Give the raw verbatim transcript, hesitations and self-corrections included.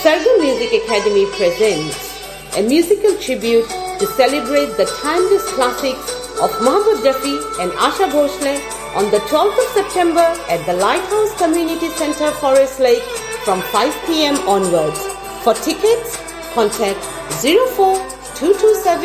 Sargam Music Academy presents a musical tribute to celebrate the timeless classics of Mohammed Rafi and Asha Bhosle on the twelfth of September at the Lighthouse Community Center, Forest Lake from five p m onwards. For tickets, contact zero four two two seven